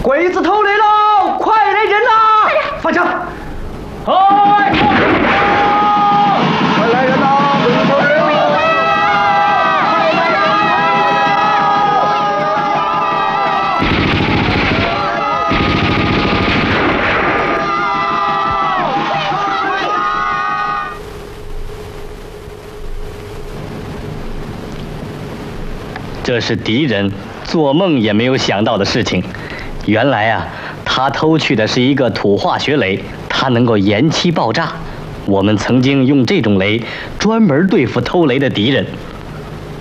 鬼子偷雷喽！快来人呐！放枪！嗨！快来人呐！鬼子偷雷喽！ 这是敌人做梦也没有想到的事情。原来啊，他偷去的是一个土化学雷，它能够延期爆炸。我们曾经用这种雷专门对付偷雷的敌人。